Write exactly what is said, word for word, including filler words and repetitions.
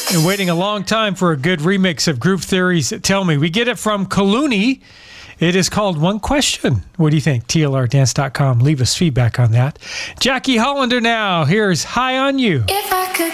And waiting a long time for a good remix of Groove Theory's Tell Me. We get it from Kaluni. It is called One Question. What do you think? T L R dance dot com. Leave us feedback on that. Jackie Hollander now. Here's High on You. If I could